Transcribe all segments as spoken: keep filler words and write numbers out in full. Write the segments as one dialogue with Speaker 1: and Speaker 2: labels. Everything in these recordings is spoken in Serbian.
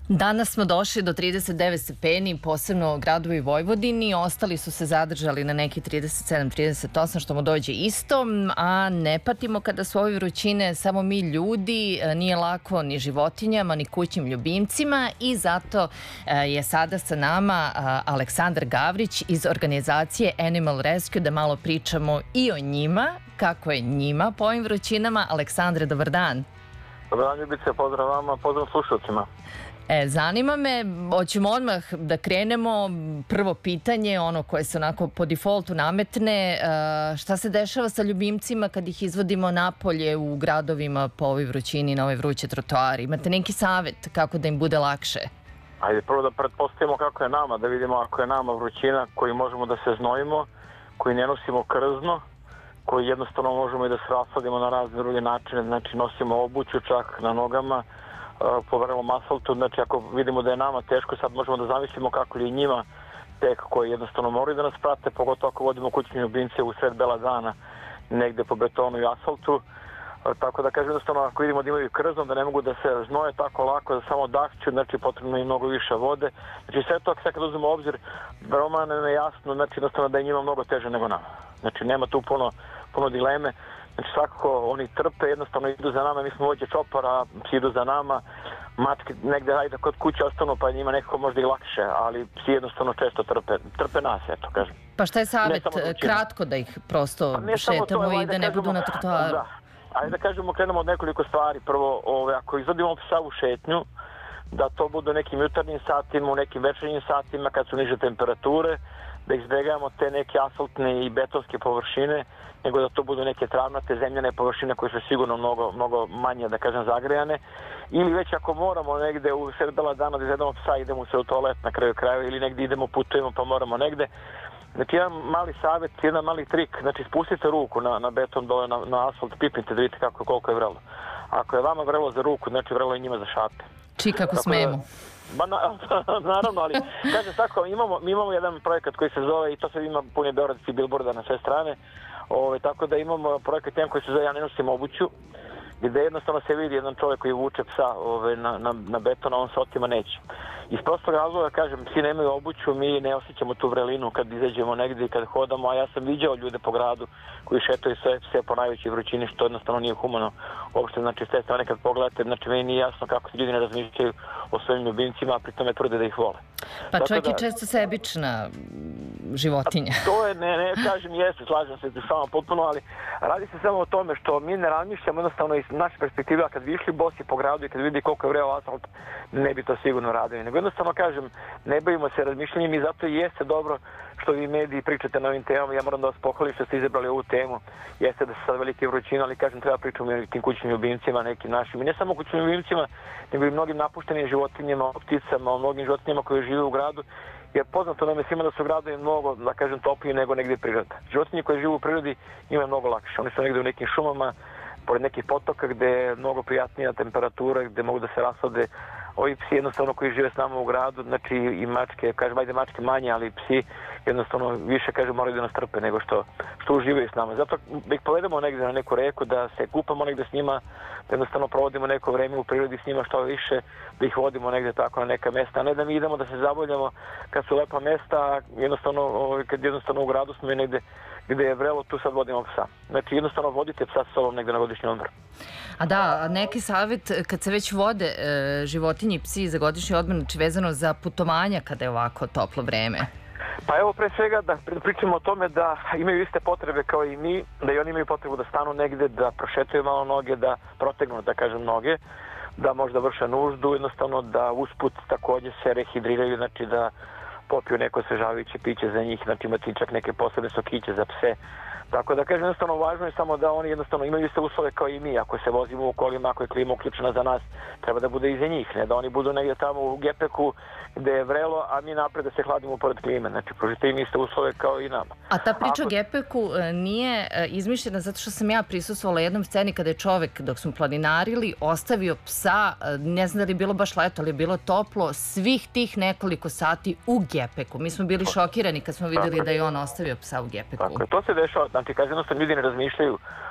Speaker 1: Danas smo došli do trideset devet stepeni, posebno gradovi Vojvodini. Ostali su se zadržali na neki trideset sedam trideset osam, što mu dođe isto, a ne patimo kada su ove vrućine samo mi ljudi. Nije lako ni životinjama, ni kućnim ljubimcima i zato je sada sa nama Aleksandar Gavrić iz organizacije Animal Rescue da malo pričamo i o njima, kako je njima po ovim vrućinama. Aleksandre, dobar dan.
Speaker 2: Dobar dan, Ljubice, pozdrav vama, pozdrav slušalcima.
Speaker 1: E, zanima me, hoćemo odmah da krenemo. Prvo pitanje, ono koje se onako po defaultu nametne, šta se dešava sa ljubimcima kad ih izvodimo napolje u gradovima po ovoj vrućini, na ove vruće trotoari? Imate neki savjet kako da im bude lakše?
Speaker 2: Ajde, prvo da pretpostavimo kako je nama, da vidimo ako je nama vrućina koji možemo da se znojimo, koji ne nosimo krzno, koji jednostavno možemo i da se rasadimo na razne druge načine, znači nosimo obuću čak na nogama, po vrelom asfaltu, znači ako vidimo da je nama teško, sad možemo da zamislimo kako je njima tek koji jednostavno moraju da nas prate, pogotovo ako vodimo kućne ljubimce u sred bela dana negde po betonu i asfaltu. Tako da kažem, jednostavno ako vidimo da imaju krznom, da ne mogu da se znoje tako lako, da samo dahću, znači potrebno je mnogo više vode. Znači sve to, sve kad uzmemo u obzir, veoma nam je jasno, znači jednostavno da je njima mnogo teže nego nama. Znači nema tu puno, puno dileme. Znači svakako oni trpe, jednostavno idu za nama, mi smo vođe čopara, psi idu za nama, mačke negde ajde kod kuće ostanu pa njima nekako možda i lakše, ali psi jednostavno često trpe, trpe nas, eto kažem.
Speaker 1: Pa šta je savjet, kratko da ih prosto pa šetamo to, i da ne kažemo, budu na trotoaru?
Speaker 2: Da, ajde da kažemo, krenemo od nekoliko stvari. Prvo, ove, ako izvodimo psa u šetnju, da to budu nekim jutarnjim satima, u nekim večernjim satima kad su niže temperature, da izbjegavamo te neke asfaltne i betonske površine, nego da to budu neke travnate zemljane površine koje su sigurno mnogo, mnogo manje, da kažem, zagrejane. Ili već ako moramo negde u sred bela dana da izvedemo psa, idemo se u toalet na kraju krajeva ili negde idemo, putujemo pa moramo negde. Znači jedan mali savjet, jedan mali trik, znači spustite ruku na, na beton dole, na, na asfalt, pipnite da vidite kako, koliko je vrelo. Ako je vama vrelo za ruku, znači vrelo je njima za šape.
Speaker 1: Či kako smemo.
Speaker 2: Ba, na, naravno, ali kažem tako, imamo, mi imamo jedan projekat koji se zove, i to se ima pune beogradski bilborda na sve strane, ove, tako da imamo projekat jedan koji se zove Ja ne nosim obuću, gde jednostavno se vidi jedan čovjek koji vuče psa ove, na, na, na beton, a on se otima neće. Iz prostog razloga, kažem, psi nemaju obuću, mi ne osjećamo tu vrelinu kad izađemo negdje i kad hodamo, a ja sam viđao ljude po gradu koji šetaju sve pse po najvećoj vrućini, što jednostavno nije humano uopšte. Znači, sve strane kad pogledate, znači, meni nije jasno kako se ljudi ne razmišljaju o svojim ljubimcima, a pritom tvrde da ih vole.
Speaker 1: Pa čovjek je često sebična životinja.
Speaker 2: To je, ne, ne, kažem, jeste, slažem se s vama potpuno, ali radi se samo o tome što mi ne razmišljamo jednostavno iz naše perspektive, a kad bi išli bosi po gradu i kad vidi koliko je vreo asfalt, ne bi to sigurno radili. Nego jednostavno kažem, ne bavimo se razmišljanjem i zato i jeste dobro što vi mediji pričate na ovim temama. Ja moram da vas pohvalim što ste izabrali ovu temu. Jeste da se sad velike vrućine, ali kažem, treba pričamo i o tim kućnim ljubimcima, nekim našim. I ne samo kućnim ljubimcima, nego i mnogim napuštenim životinjama, o pticama, o mnogim životinjama koje žive u gradu. Jer poznato nam je svima da su gradovi mnogo, da kažem, topliji nego negdje priroda. Životinje koje žive u prirodi ima mnogo lakše. Oni su negdje u nekim šumama, pored nekih potoka gdje je mnogo prijatnija temperatura, gdje mogu da se rasade. Ovi psi jednostavno koji žive s nama u gradu, znači i mačke, kažem, ajde mačke manje, ali psi jednostavno više, kažem, moraju da nas trpe nego što, što uživaju s nama. Zato da ih povedemo negdje na neku reku, da se kupamo negdje s njima, da jednostavno provodimo neko vreme u prirodi s njima što više, da ih vodimo negdje tako na neka mesta, a ne da mi idemo da se zabavljamo kad su lepa mesta, jednostavno, kad jednostavno u gradu smo i negdje gdje je vrelo, tu sad vodimo psa. Znači jednostavno vodite psa s sobom negdje na godišnji odmor.
Speaker 1: A da, neki savjet kad se već vode e, životinji i psi za godišnji odmor, znači vezano za putovanja kada je ovako toplo vreme?
Speaker 2: Pa evo pre svega da pričamo o tome da imaju iste potrebe kao i mi, da i oni imaju potrebu da stanu negdje, da prošetaju malo noge, da protegnu, da kažem, noge, da možda vrše nuždu, jednostavno da usput također se rehidriraju, znači da popiju neko osvežavajuće piće za njih, znači imati čak neke posebne sokiće za pse. Tako da kažem, jednostavno važno je samo da oni jednostavno imaju iste uslove kao i mi. Ako se vozimo u kolima, ako je klima uključena za nas, treba da bude i za njih, ne da oni budu negdje tamo u gepeku gdje je vrelo, a mi napred da se hladimo pored klime. Znači, pružite im iste uslove kao i nama.
Speaker 1: A ta priča o gepeku nije izmišljena zato što sam ja prisustvovala jednom sceni kada je čovek, dok smo planinarili, ostavio psa, ne znam da li je bilo baš leto, ali je bilo toplo, svih tih nekoliko sati u gepeku. Mi smo bili šokirani kad smo vidjeli da je on ostavio psa u gepeku.
Speaker 2: Tako je, to se dešava. Znači, kaže, jednostavno ljudi ne razmišljaju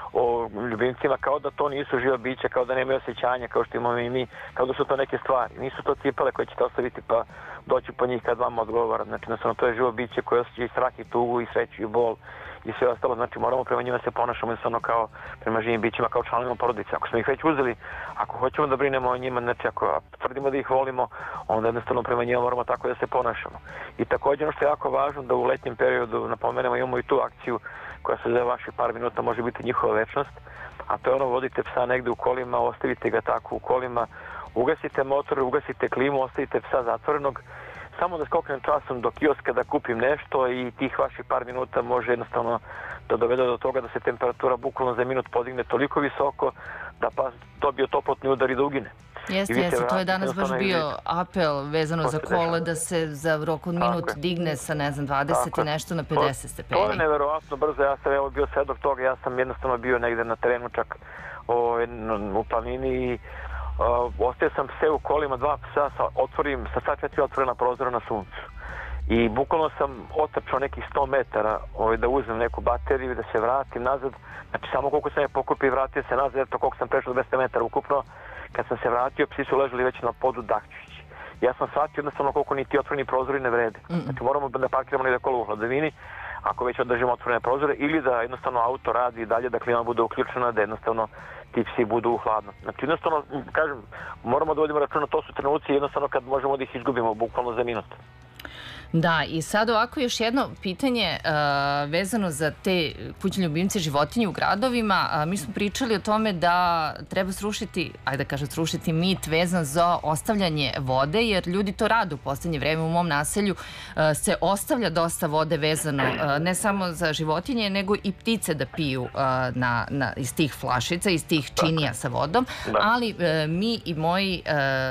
Speaker 2: o ljubimcima kao da to nisu živa bića, kao da nemaju osjećanja, kao što imamo i mi, kao da su to neke stvari. Nisu to cipele koje ćete ostaviti pa doći po njih kad vam odgovara. Znači, jednostavno, to je živo biće koje osjeća i strah i tugu i sreću i bol i sve ostalo. Znači, moramo prema njima se ponašamo jednostavno kao prema živim bićima, kao članovima porodice. Ako smo ih već uzeli, ako hoćemo da brinemo o njima, znači ako tvrdimo da ih volimo, onda jednostavno prema njima moramo tako da se ponašamo. I također ono što je jako važno da u letnjem periodu napomenemo, imamo i tu akciju koja se za vaših par minuta može biti njihova večnost, a to je ono, vodite psa negde u kolima, ostavite ga tako u kolima, ugasite motor, ugasite klimu, ostavite psa zatvorenog, samo da skoknem časom do kioska da kupim nešto i tih vaših par minuta može jednostavno da dovede do toga da se temperatura bukvalno za minut podigne toliko visoko da pas dobije toplotni udar i da ugine.
Speaker 1: Jeste, jeste, to je danas baš bio apel vezano za kole da se za rok od minut digne sa, ne znam, dvadeset i nešto na pedeset stepeni.
Speaker 2: To je neverovatno brzo, ja sam evo bio svedok toga, ja sam jednostavno bio negde na terenu čak u planini i ostavio sam pse u kolima, dva psa, otvorim, sa sva četiri otvorena prozora na suncu. I bukvalno sam otrčao nekih sto metara da uzmem neku bateriju i da se vratim nazad. Znači samo koliko sam je pokupio i vratio se nazad, eto koliko sam prešao dvesta metara ukupno. Kad sam se vratio, psi su ležali već na podu dakćući. Ja sam shvatio jednostavno koliko ni ti otvoreni prozori ne vrede. Znači moramo da parkiramo negdje kolo u hladovini, ako već održimo otvorene prozore, ili da jednostavno auto radi i dalje, da klima bude uključena, da jednostavno ti psi budu hladno. Znači jednostavno, kažem, moramo da vodimo računa, to su trenuci jednostavno kad možemo da ih izgubimo bukvalno za minut.
Speaker 1: Da, i sad ovako još jedno pitanje uh, vezano za te kućne ljubimce životinje u gradovima. Uh, mi smo pričali o tome da treba srušiti, ajde da kažem srušiti mit vezan za ostavljanje vode, jer ljudi to rade u posljednje vreme. U mom naselju uh, se ostavlja dosta vode vezano uh, ne samo za životinje, nego i ptice da piju uh, na, na, iz tih flašica, iz tih činija sa vodom. Da. Ali uh, mi i moji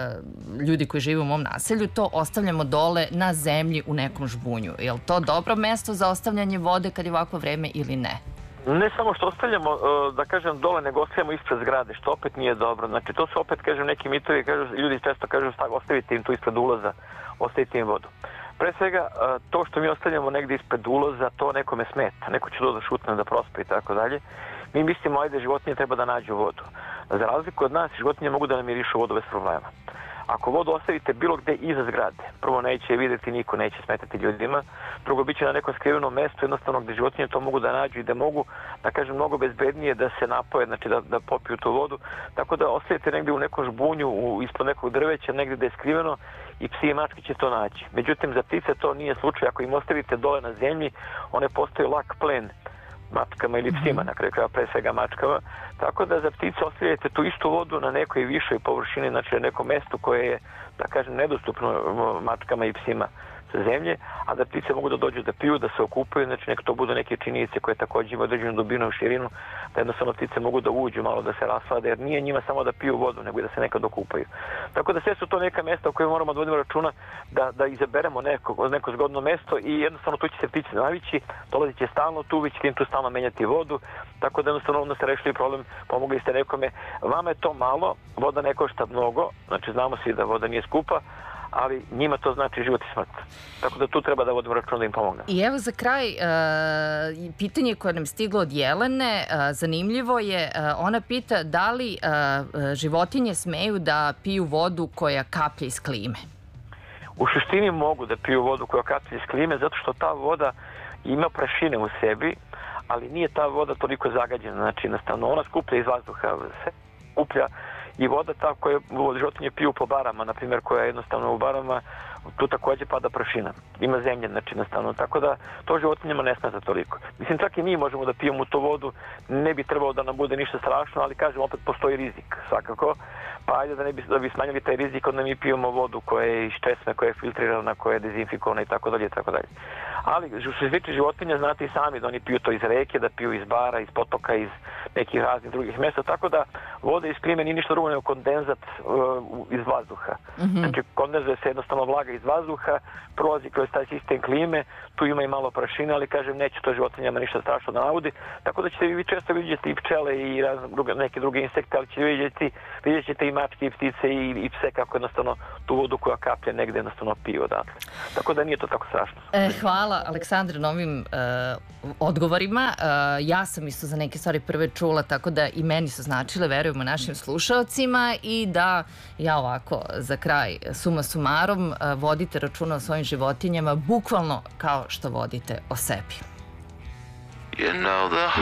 Speaker 1: uh, ljudi koji žive u mom naselju to ostavljamo dole na zemlji u nekom žbunju. Je li to dobro mesto za ostavljanje vode kad je ovako vreme ili ne?
Speaker 2: Ne samo što ostavljamo, da kažem, dole, nego ostavljamo ispred zgrade, što opet nije dobro. Znači, to su opet, kažem, neki mitovi, kažu, ljudi često kažu, ostavite im tu ispred ulaza, ostavite im vodu. Pre svega, to što mi ostavljamo negdje ispred ulaza, to nekome smeta. Neko će to da šutne, da prospe i tako dalje. Mi mislimo, ajde, životinje treba da nađu vodu. Za razliku od nas, životinje mogu da namirišu vodu bez problema. Ako vodu ostavite bilo gde iza zgrade, prvo neće vidjeti niko, neće smetati ljudima, drugo bit će na nekom skrivenom mjestu, jednostavno gde životinje to mogu da nađu i da mogu, da kažem, mnogo bezbednije da se napoje, znači da, da popiju tu vodu, tako da ostavite negdje u nekom žbunju, u, ispod nekog drveća, negdje da je skriveno i psi i mačke će to naći. Međutim, za ptice to nije slučaj, ako im ostavite dole na zemlji, one postaju lak plen mačkama ili psima, na kraju kraja pre svega mačkama. Tako da za ptice ostavljate tu istu vodu na nekoj višoj površini, znači na nekom mestu koje je, da kažem, nedostupno mačkama i psima sa zemlje, a da ptice mogu da dođu da piju, da se okupaju, znači nek to budu neke činjenice koje također imaju određenu dubinu i širinu, da jednostavno ptice mogu da uđu malo, da se raslade, jer nije njima samo da piju vodu, nego i da se nekad okupaju. Tako da sve su to neka mjesta u koje moramo da vodimo računa da, da izaberemo neko, neko zgodno mjesto i jednostavno tu će se ptice navići, dolazit će stalno tu, vi ćete im tu stalno menjati vodu, tako da jednostavno onda ste rešili problem, pomogli ste nekome. Vama je to malo, voda ne košta mnogo, znači znamo svi da voda nije skupa, ali njima to znači život i smrt. Tako da tu treba da vodimo račun da im pomogne.
Speaker 1: I evo za kraj, uh, pitanje koje nam stiglo od Jelene, uh, zanimljivo je, uh, ona pita da li uh, životinje smeju da piju vodu koja kaplje iz klime?
Speaker 2: U suštini mogu da piju vodu koja kaplje iz klime, zato što ta voda ima prašine u sebi, ali nije ta voda toliko zagađena. Znači, jednostavno, ona skuplja iz vazduha, se skuplja i voda ta koju životinje piju po barama, na primjer, koja je jednostavno u barama, tu također pada prašina. Ima zemlje, znači jednostavno. Tako da to životinjama ne smeta toliko. Mislim, čak i mi možemo da pijemo tu vodu, ne bi trebalo da nam bude ništa strašno, ali kažem, opet postoji rizik, svakako. Pa ajde da ne bi, da bi smanjili taj rizik, onda mi pijemo vodu koja je iz česme, koja je filtrirana, koja je dezinfikovana i tako dalje, tako dalje. Ali što se tiče životinja, znate i sami da oni piju to iz reke, da piju iz bara, iz potoka, iz nekih raznih drugih mjesta, tako da voda iz klime nije ništa drugo nego kondenzat uh, iz vazduha. Mm-hmm. Znači kondenzuje se jednostavno vlaga iz vazduha, prolazi kroz taj sistem klime, tu ima i malo prašine, ali kažem neće to životinjama ništa strašno da navodi, tako da ćete vi često vidjeti i pčele i razne druge, neke druge insekte, ali ćete vidjeti, vidjet ćete i mačke i ptice i, i pse kako jednostavno tu vodu koja kaplje negde jednostavno piju odatle. Tako da nije to tako strašno.
Speaker 1: E, hvala Aleksandre na ovim e, odgovorima. E, ja sam isto za neke stvari prve čula, tako da i meni su značile, verujemo našim slušaocima, i da ja ovako za kraj suma sumarom e, vodite računa o svojim životinjama bukvalno kao što vodite o sebi. You know the